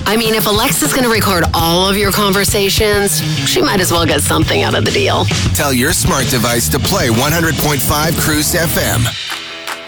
I mean, if Alexa's going to record all of your conversations, she might as well get something out of the deal. Tell your smart device to play 100.5 Cruise FM.